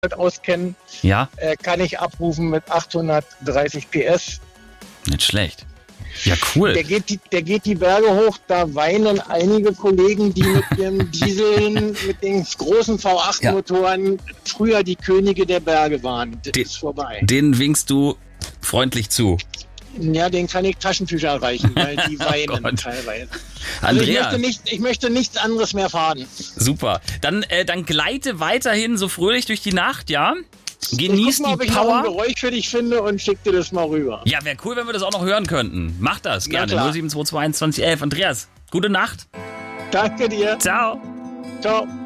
auskennen, Ja, kann ich abrufen mit 830 PS. nicht schlecht. Ja, cool. Der geht die Berge hoch, da weinen einige Kollegen, die mit ihren Dieseln, mit den großen V8-Motoren früher die Könige der Berge waren. Das ist vorbei. Den winkst du freundlich zu. Ja, den kann ich Taschentücher reichen, weil die weinen teilweise. Also Andrea, ich möchte nichts anderes mehr fahren. super. Dann gleite weiterhin so fröhlich durch die Nacht, ja? Genieß Ich guck mal, ob die ich noch ein Power. Geräusch für dich finde und schick dir das mal rüber. Ja, wäre cool, wenn wir das auch noch hören könnten. Mach das Na gerne. klar. 07221 2011. Andreas, gute Nacht. Danke dir. Ciao. Ciao.